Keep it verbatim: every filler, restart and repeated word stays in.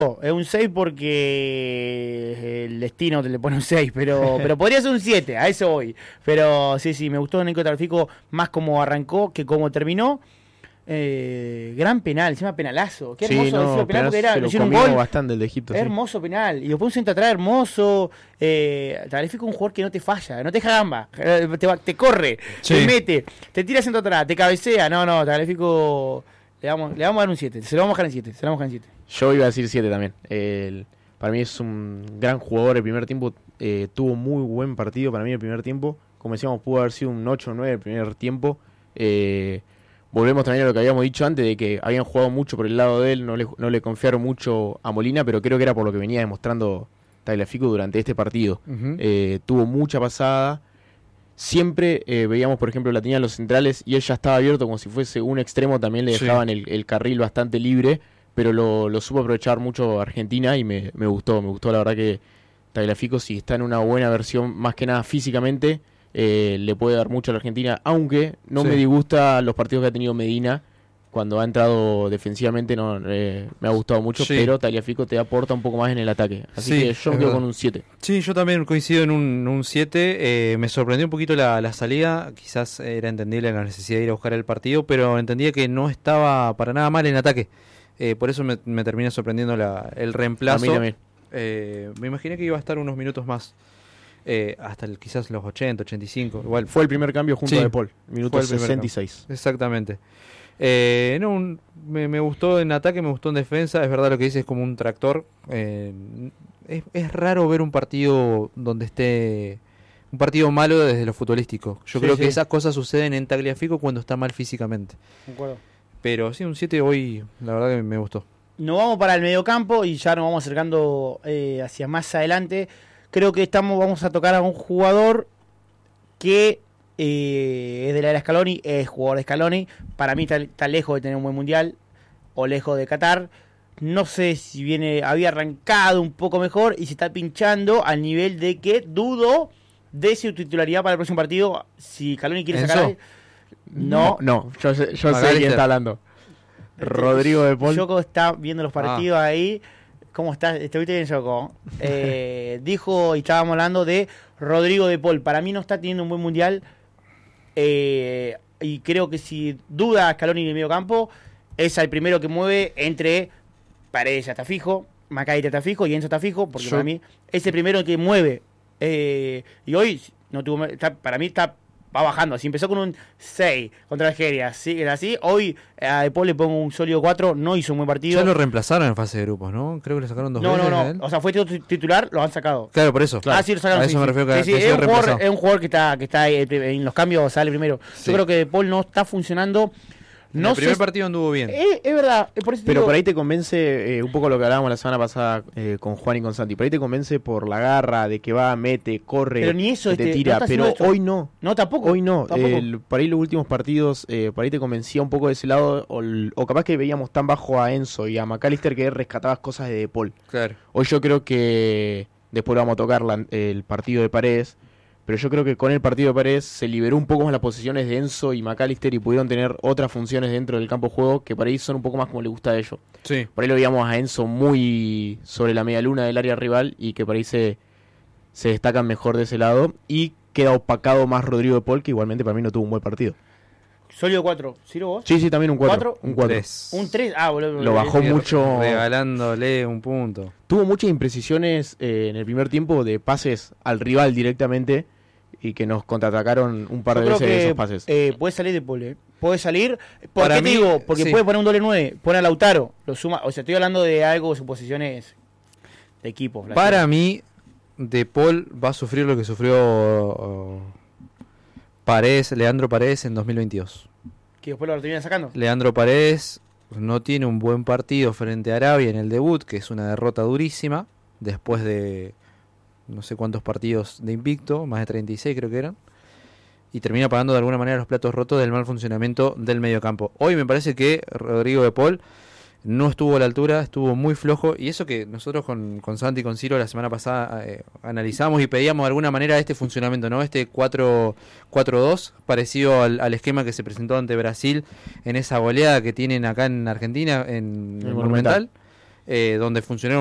Es un seis porque el destino te le pone un seis, pero pero podría ser un siete, a eso voy. Pero sí, sí, me gustó Nico Tagliafico más como arrancó que como terminó. Eh, gran penal, encima penalazo. Qué hermoso sí, no, decirlo, penal porque era, se lo hicieron un comió gol. bastante el de Egipto. Hermoso sí. Penal. Y después un centro atrás hermoso. Eh, Tagliafico es un jugador que no te falla, no te deja gamba. Eh, te, va, te corre, sí. Te mete, te tira centro atrás, te cabecea. No, no, Tagliafico le vamos, le vamos a dar un siete. Se lo vamos a bajar en siete. Se lo vamos a bajar en siete. Yo iba a decir siete también. El, para mí es un gran jugador. El primer tiempo eh, tuvo muy buen partido. Para mí el primer tiempo, como decíamos, pudo haber sido un ocho o nueve el primer tiempo. Eh, volvemos también a lo que habíamos dicho antes, de que habían jugado mucho por el lado de él, no le, no le confiaron mucho a Molina, pero creo que era por lo que venía demostrando Tagliafico durante este partido. Uh-huh. Eh, tuvo mucha pasada. Siempre eh, veíamos, por ejemplo, la tenía en los centrales y él ya estaba abierto como si fuese un extremo. También le dejaban sí. el, el carril bastante libre, pero lo, lo supo aprovechar mucho Argentina y me, me gustó, me gustó la verdad que Tagliafico, si está en una buena versión, más que nada físicamente, eh, le puede dar mucho a la Argentina, aunque no sí. me disgusta los partidos que ha tenido Medina, cuando ha entrado defensivamente no eh, me ha gustado mucho, sí. pero Tagliafico te aporta un poco más en el ataque, así sí, que yo me quedo con un siete. Sí, yo también coincido en un, un siete, eh, me sorprendió un poquito la, la salida, quizás era entendible la necesidad de ir a buscar el partido, pero entendía que no estaba para nada mal en ataque. Eh, por eso me, me termina sorprendiendo la, el reemplazo. A mí también. Eh, me imaginé que iba a estar unos minutos más, eh, hasta el, quizás los ochenta, ochenta y cinco. Igual. Fue el primer cambio junto sí, a De Paul, minuto sesenta y seis. Exactamente. Eh, no, un, me, me gustó en ataque, me gustó en defensa. Es verdad lo que dice, es como un tractor. Eh, es, es raro ver un partido donde esté un partido malo desde lo futbolístico. Yo sí, creo sí. que esas cosas suceden en Tagliafico cuando está mal físicamente. De acuerdo. Pero sí, un siete hoy, la verdad que me gustó. Nos vamos para el mediocampo y ya nos vamos acercando eh, hacia más adelante. Creo que estamos vamos a tocar a un jugador que eh, es de la era Scaloni, es jugador de Scaloni. Para mí está, está lejos de tener un buen mundial o lejos de Qatar. No sé si viene había arrancado un poco mejor y se está pinchando al nivel de que dudo de su titularidad para el próximo partido. Si Scaloni quiere sacar... No, no, yo sé, yo sé quién está hablando. Rodrigo de Paul. Yoko está viendo los partidos ah. ahí. ¿Cómo estás? ¿Estuviste bien, Yoko? Eh, dijo, y estábamos hablando de Rodrigo de Paul. Para mí no está teniendo un buen mundial. Eh, y creo que si duda Scaloni en el medio campo, es el primero que mueve entre Paredes ya está fijo, Macay ya está fijo y Enzo está fijo, porque yo... para mí es el primero que mueve. Eh, y hoy, no tuvo, está, para mí está... va bajando, así empezó con un seis contra Algeria, sigue así, hoy a De Paul le pongo un sólido cuatro, no hizo un buen partido. Ya lo reemplazaron en fase de grupos, ¿no? Creo que le sacaron dos no, veces. No, no, no, o sea, fue titular, lo han sacado. Claro, por eso. Claro. Ah, sí, lo sacaron. A eso sí, me refiero que, sí, que sí, es, un jugador, es un jugador que está que está en los cambios, sale primero. Sí. Yo creo que De Paul no está funcionando. No el primer sé, partido anduvo bien. Es, es verdad. Por eso Pero digo, por ahí te convence, eh, un poco lo que hablábamos la semana pasada eh, con Juan y con Santi, por ahí te convence por la garra de que va, mete, corre, pero ni eso, te este, tira, no pero hoy no. No, tampoco. Hoy no. Tampoco. El, por ahí los últimos partidos, eh, por ahí te convencía un poco de ese lado, o, o capaz que veíamos tan bajo a Enzo y a McAllister que rescatabas cosas de De Paul. Claro. Hoy yo creo que, después lo vamos a tocar la, el partido de Paredes, pero yo creo que con el partido de Paredes se liberó un poco más las posiciones de Enzo y McAllister y pudieron tener otras funciones dentro del campo de juego que por ahí son un poco más como le gusta a ellos. Sí. Por ahí lo veíamos a Enzo muy sobre la media luna del área rival y que por ahí se, se destacan mejor de ese lado y queda opacado más Rodrigo de Paul, que igualmente para mí no tuvo un buen partido. Sólido cuatro, ¿Ciro vos? Sí, sí, también un cuatro. Un cuatro. Un tres, ah, boludo. Lo bajó mucho. Regalándole un punto. Tuvo muchas imprecisiones eh, en el primer tiempo de pases al rival directamente y que nos contraatacaron un par Yo de creo veces que, de esos pases. Eh, puede salir de Paul, eh. Puede salir. ¿Por Para qué mí, te digo? Porque sí. puede poner un doble nueve, pone a Lautaro, lo suma. O sea, estoy hablando de algo, suposiciones de equipo. Para gente. mí, De Paul va a sufrir lo que sufrió uh, Paredes, Leandro Paredes en dos mil veintidós. Que después lo terminan sacando. Leandro Paredes no tiene un buen partido frente a Arabia en el debut, que es una derrota durísima, después de no sé cuántos partidos de invicto, más de treinta y seis creo que eran, y termina pagando de alguna manera los platos rotos del mal funcionamiento del mediocampo. Hoy me parece que Rodrigo de Paul no estuvo a la altura, estuvo muy flojo, y eso que nosotros con, con Santi y con Ciro la semana pasada eh, analizamos y pedíamos de alguna manera este funcionamiento, ¿no? Este cuatro dos, parecido al, al esquema que se presentó ante Brasil en esa goleada que tienen acá en Argentina, en el Monumental. eh, donde funcionaron